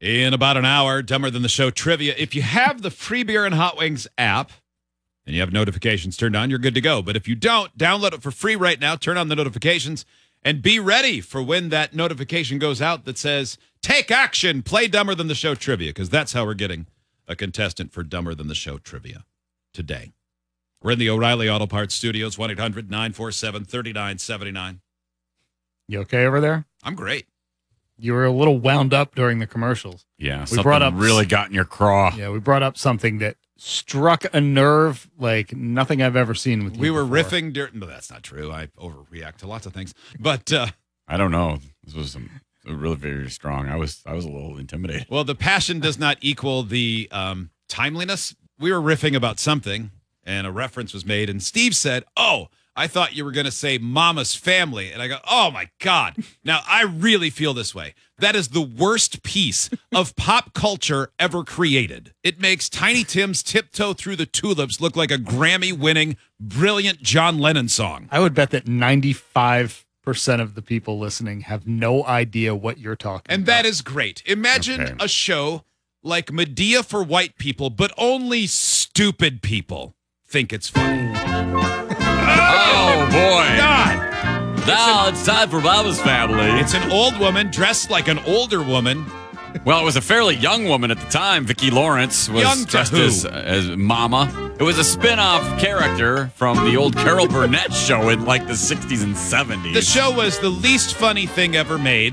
In about an hour, Dumber Than the Show trivia. If you have the Free Beer and Hot Wings app and you have notifications turned on, you're good to go. But if you don't, download it for free right now, turn on the notifications, and be ready for when that notification goes out that says, take action, play Dumber Than the Show trivia, because that's how we're getting a contestant for Dumber Than the Show trivia today. We're in the O'Reilly Auto Parts Studios, 1-800-947-3979. You okay over there? I'm great. You were a little wound up during the commercials. Yeah, We something brought up- really got in your craw. Yeah, we brought up something that struck a nerve like nothing I've ever seen with you We were before. riffing during... No, that's not true. I overreact to lots of things. But, I don't know. This was really very strong. I was a little intimidated. well, the passion does not equal the timeliness. We were riffing about something, and a reference was made, and Steve said, oh, I thought you were going to say Mama's Family. And I go, oh, my God. Now, I really feel this way. That is the worst piece of pop culture ever created. It makes Tiny Tim's Tiptoe Through the Tulips look like a Grammy-winning, brilliant John Lennon song. I would bet that 95% of the people listening have no idea what you're talking And about. that is great. Imagine Okay. a show like Medea for white people, but only stupid people think it's funny. Oh, boy. God! Now it's time for Mama's Family. It's an old woman dressed like an older woman. Well, it was a fairly young woman at the time. Vicki Lawrence was Young to dressed who? as Mama. It was a spin-off character from the old Carol Burnett show in like the 60s and 70s. The show was the least funny thing ever made.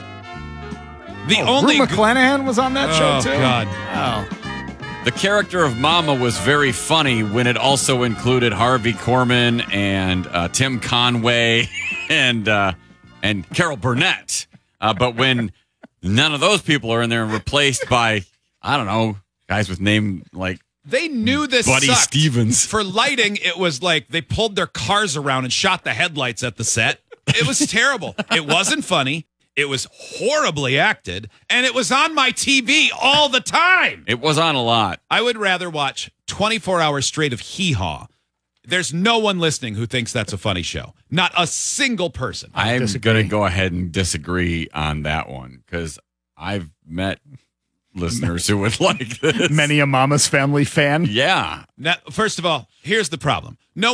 The Oh, only Rue McClanahan was on that show, too? God. Oh. The character of Mama was very funny when it also included Harvey Korman and Tim Conway and Carol Burnett. But when none of those people are in there and replaced by, I don't know, guys with name like They knew this Buddy sucked. Stevens. For lighting, it was like they pulled their cars around and shot the headlights at the set. It was terrible. It wasn't funny. It was horribly acted, and it was on my TV all the time. It was on a lot. I would rather watch 24 hours straight of Hee Haw. There's no one listening who thinks that's a funny show. Not a single person. I'm disagree. going to go ahead and disagree on that one because I've met listeners who would like this. Many a Mama's Family fan. Yeah. Now, first of all, here's the problem. No